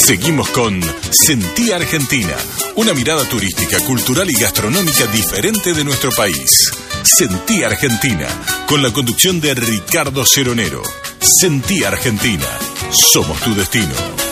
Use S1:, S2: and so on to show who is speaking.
S1: Seguimos con Sentí Argentina, una mirada turística, cultural y gastronómica diferente de nuestro país. Sentí Argentina, con la conducción de Ricardo Ceronero. Sentí Argentina, somos tu destino.